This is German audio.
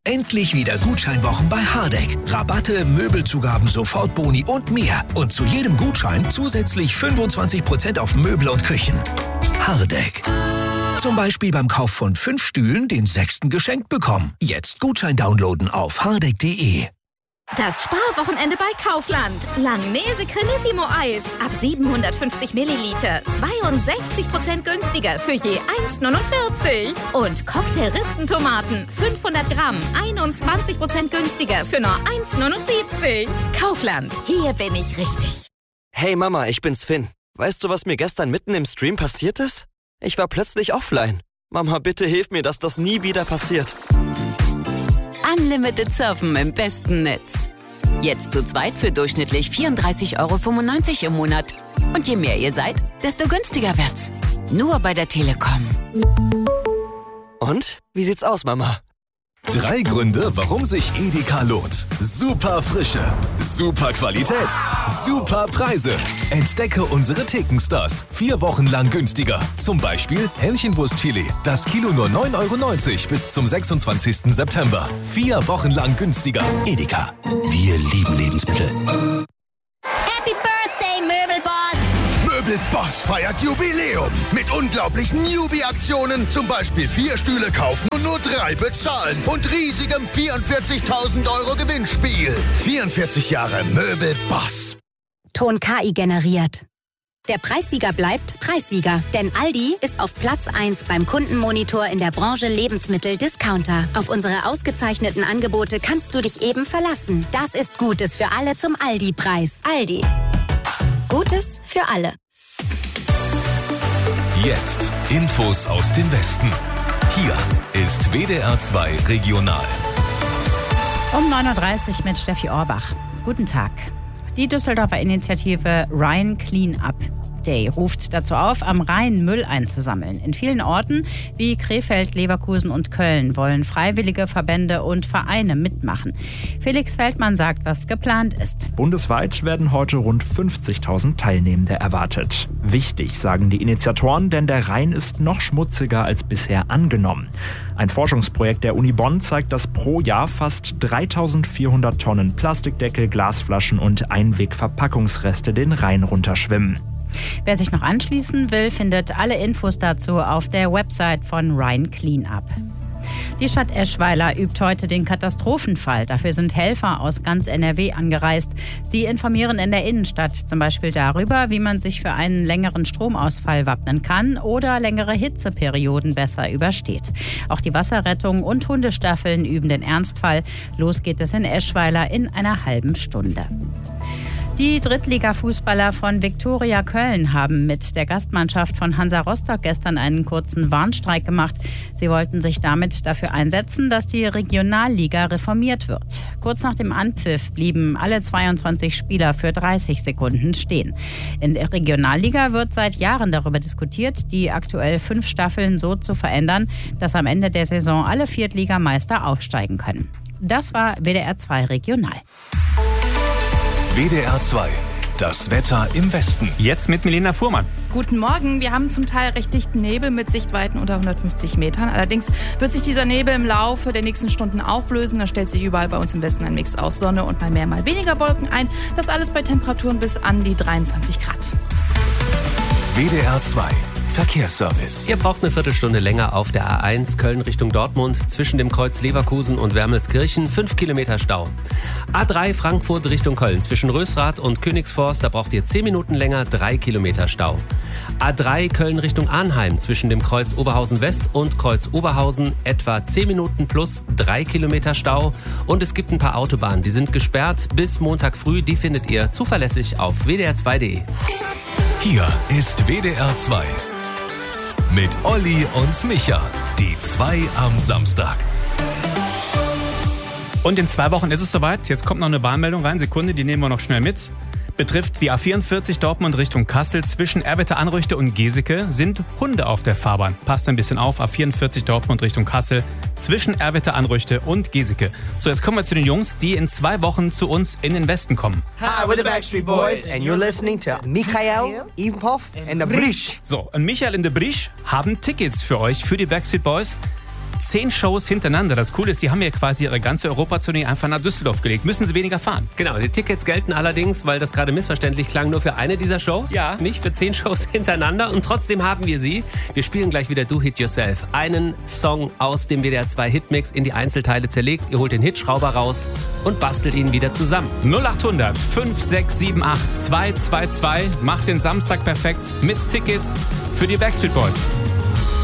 Endlich wieder Gutscheinwochen bei Hardegg. Rabatte, Möbelzugaben, Sofortboni und mehr. Und zu jedem Gutschein zusätzlich 25% auf Möbel und Küchen. Hardegg. Zum Beispiel beim Kauf von 5 Stühlen den 6. geschenkt bekommen. Jetzt Gutschein downloaden auf hardegg.de. Das Sparwochenende bei Kaufland. Langnese Cremissimo Eis. Ab 750 Milliliter. 62% günstiger für je 1,49. Und Cocktail-Rispentomaten. 500 Gramm. 21% günstiger für nur 1,79. Kaufland. Hier bin ich richtig. Hey Mama, ich bin's Finn. Weißt du, was mir gestern mitten im Stream passiert ist? Ich war plötzlich offline. Mama, bitte hilf mir, dass das nie wieder passiert. Unlimited Surfen im besten Netz. Jetzt zu zweit für durchschnittlich 34,95 € im Monat. Und je mehr ihr seid, desto günstiger wird's. Nur bei der Telekom. Und? Wie sieht's aus, Mama? 3 Gründe, warum sich Edeka lohnt. Super Frische, super Qualität, super Preise. Entdecke unsere Thekenstars. 4 Wochen lang günstiger. Zum Beispiel Hähnchenbrustfilet. Das Kilo nur 9,90 € bis zum 26. September. 4 Wochen lang günstiger. Edeka. Wir lieben Lebensmittel. Happy Birthday, Möbelboss! Möbelboss feiert Jubiläum mit unglaublichen Newbie-Aktionen. Zum Beispiel 4 Stühle kaufen und nur 3 bezahlen. Und riesigem 44.000 € Gewinnspiel. 44 Jahre Möbelboss. Ton KI generiert. Der Preissieger bleibt Preissieger, denn Aldi ist auf Platz 1 beim Kundenmonitor in der Branche Lebensmittel-Discounter. Auf unsere ausgezeichneten Angebote kannst du dich eben verlassen. Das ist Gutes für alle zum Aldi-Preis. Aldi. Gutes für alle. Jetzt Infos aus dem Westen. Hier ist WDR 2 Regional. Um 9.30 Uhr mit Steffi Orbach. Guten Tag. Die Düsseldorfer Initiative Rhein Clean Up Day ruft dazu auf, am Rhein Müll einzusammeln. In vielen Orten wie Krefeld, Leverkusen und Köln wollen freiwillige Verbände und Vereine mitmachen. Felix Feldmann sagt, was geplant ist. Bundesweit werden heute rund 50.000 Teilnehmende erwartet. Wichtig, sagen die Initiatoren, denn der Rhein ist noch schmutziger als bisher angenommen. Ein Forschungsprojekt der Uni Bonn zeigt, dass pro Jahr fast 3.400 Tonnen Plastikdeckel, Glasflaschen und Einwegverpackungsreste den Rhein runterschwimmen. Wer sich noch anschließen will, findet alle Infos dazu auf der Website von Rhein Clean Up. Die Stadt Eschweiler übt heute den Katastrophenfall. Dafür sind Helfer aus ganz NRW angereist. Sie informieren in der Innenstadt zum Beispiel darüber, wie man sich für einen längeren Stromausfall wappnen kann oder längere Hitzeperioden besser übersteht. Auch die Wasserrettung und Hundestaffeln üben den Ernstfall. Los geht es in Eschweiler in einer halben Stunde. Die Drittliga-Fußballer von Viktoria Köln haben mit der Gastmannschaft von Hansa Rostock gestern einen kurzen Warnstreik gemacht. Sie wollten sich damit dafür einsetzen, dass die Regionalliga reformiert wird. Kurz nach dem Anpfiff blieben alle 22 Spieler für 30 Sekunden stehen. In der Regionalliga wird seit Jahren darüber diskutiert, die aktuell 5 Staffeln so zu verändern, dass am Ende der Saison alle Viertligameister aufsteigen können. Das war WDR 2 Regional. WDR 2, das Wetter im Westen. Jetzt mit Milena Fuhrmann. Guten Morgen. Wir haben zum Teil recht dichten Nebel mit Sichtweiten unter 150 Metern. Allerdings wird sich dieser Nebel im Laufe der nächsten Stunden auflösen. Da stellt sich überall bei uns im Westen ein Mix aus Sonne und mal mehr, mal weniger Wolken ein. Das alles bei Temperaturen bis an die 23 Grad. WDR 2. Verkehrsservice. Ihr braucht eine Viertelstunde länger auf der A1 Köln Richtung Dortmund zwischen dem Kreuz Leverkusen und Wermelskirchen. 5 Kilometer Stau. A3 Frankfurt Richtung Köln zwischen Rösrath und Königsforst. Da braucht ihr 10 Minuten länger. 3 Kilometer Stau. A3 Köln Richtung Arnheim zwischen dem Kreuz Oberhausen West und Kreuz Oberhausen. Etwa 10 Minuten plus 3 Kilometer Stau. Und es gibt ein paar Autobahnen, die sind gesperrt bis Montag früh. Die findet ihr zuverlässig auf wdr2.de. Hier ist WDR 2. Mit Olli und Micha, die 2 am Samstag. Und in 2 Wochen ist es soweit. Jetzt kommt noch eine Warnmeldung rein. Sekunde, die nehmen wir noch schnell mit. Betrifft die A44 Dortmund Richtung Kassel. Zwischen Erwitte-Anrüchte und Geseke sind Hunde auf der Fahrbahn. Passt ein bisschen auf. A44 Dortmund Richtung Kassel. Zwischen Erwitte-Anrüchte und Geseke. So, jetzt kommen wir zu den Jungs, die in 2 Wochen zu uns in den Westen kommen. Hi, we're the Backstreet Boys and you're listening to Michael, Ivanpov and the Brish. So, und Michael und the Brish haben Tickets für euch, für die Backstreet Boys. 10 Shows hintereinander. Das Coole ist, die haben ja quasi ihre ganze Europatournee einfach nach Düsseldorf gelegt. Müssen sie weniger fahren. Genau, die Tickets gelten allerdings, weil das gerade missverständlich klang, nur für eine dieser Shows. Ja. Nicht für 10 Shows hintereinander. Und trotzdem haben wir sie. Wir spielen gleich wieder Do Hit Yourself. Einen Song aus dem WDR 2 Hitmix in die Einzelteile zerlegt. Ihr holt den Hitschrauber raus und bastelt ihn wieder zusammen. 0800 5678 222. Macht den Samstag perfekt mit Tickets für die Backstreet Boys.